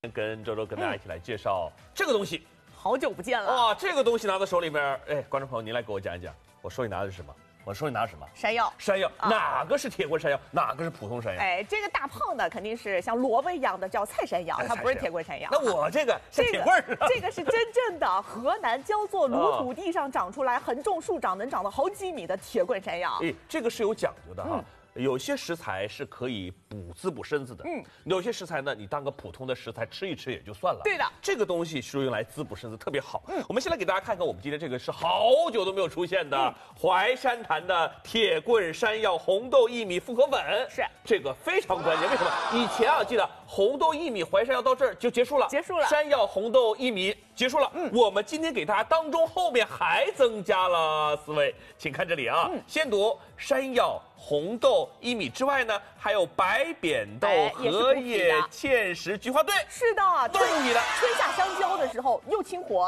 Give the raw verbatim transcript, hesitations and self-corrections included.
跟周周跟大家一起来介绍这个东西。 好久不见了哇，这个东西拿在手里面，哎，观众朋友，您来给我讲一讲，我手里拿的是什么？我手里拿的是什么？ 山药。 山药， 啊哪个是铁棍山药？哪个是普通山药？ 哎，这个大胖的肯定是像萝卜一样的叫菜山药， 哎它不是铁棍山药。 那我这个像铁棍似的。 这个是真正的河南焦作鲁土地上长出来，横种竖长，能长到好几米的铁棍山药。 哎，这个是有讲究的哈。 嗯有些食材是可以补滋补身子的，嗯，有些食材呢，你当个普通的食材吃一吃也就算了。 对的， 这个东西是用来滋补身子，特别好。嗯，我们先来给大家看看，我们今天这个是好久都没有出现的、嗯、淮山坛的铁棍山药红豆薏米复合粉， 是这个非常关键。为什么？以前啊，记得红豆薏米淮山药到这儿就结束了， 结束了， 山药红豆薏米结束了。嗯，我们今天给大家当中后面还增加了四味，请看这里啊，嗯、先读山药。红豆薏米之外呢，还有白扁豆、 哎、 荷叶、芡实、菊花，对， 是的， 都是补脾的。 春夏相交的时候又清火